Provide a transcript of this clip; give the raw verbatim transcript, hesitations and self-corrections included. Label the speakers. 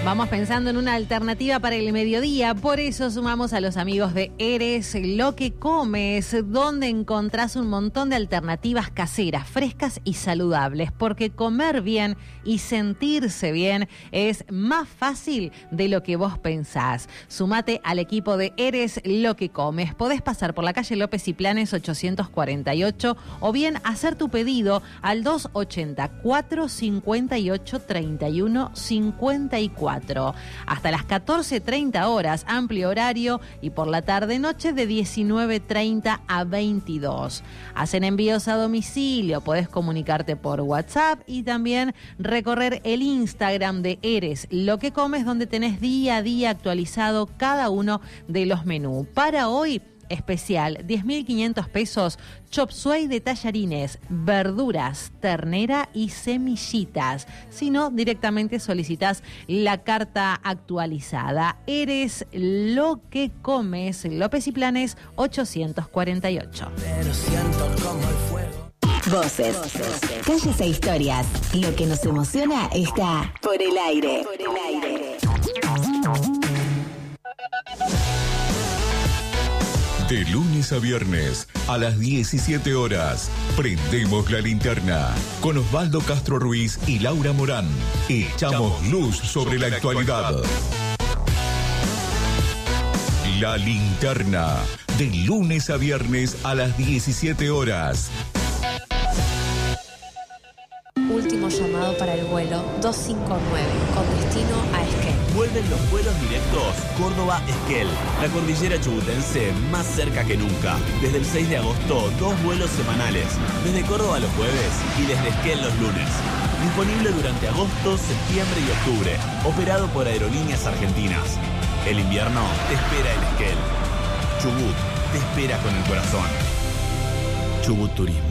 Speaker 1: Vamos pensando en una alternativa para el mediodía, por eso sumamos a los amigos de Eres lo que comes, donde encontrás un montón de alternativas caseras, frescas y saludables, porque comer bien y sentirse bien es más fácil de lo que vos pensás. Sumate al equipo de Eres lo que comes. Podés pasar por la calle López y Planes ochocientos cuarenta y ocho o bien hacer tu pedido al dos ochenta, cuatrocientos cincuenta y ocho, treinta y uno cincuenta y cuatro. Hasta las catorce treinta horas, amplio horario, y por la tarde-noche de diecinueve treinta a veintidós. Hacen envíos a domicilio, podés comunicarte por WhatsApp y también recorrer el Instagram de Eres lo que comes, donde tenés día a día actualizado cada uno de los menús. Para hoy, especial, diez mil quinientos pesos, chop suey de tallarines, verduras, ternera y semillitas. Si no, directamente solicitas la carta actualizada. Eres lo que comes, López y Planes ochocientos cuarenta y ocho.
Speaker 2: Pero siento como el fuego.
Speaker 3: Voces, Voces, calles e historias. Lo que nos emociona está por el aire. Por el aire.
Speaker 4: De lunes a viernes, a las diecisiete horas, prendemos la linterna con Osvaldo Castro Ruiz y Laura Morán. Echamos luz sobre la actualidad. La linterna, de lunes a viernes a las diecisiete horas.
Speaker 5: Último llamado para el vuelo dos cinco nueve, con destino a Esquel.
Speaker 6: Vuelven los vuelos directos Córdoba-Esquel, la cordillera chubutense más cerca que nunca. Desde el seis de agosto, dos vuelos semanales, desde Córdoba los jueves y desde Esquel los lunes. Disponible durante agosto, septiembre y octubre, operado por Aerolíneas Argentinas. El invierno te espera en Esquel. Chubut te espera con el corazón. Chubut Turismo.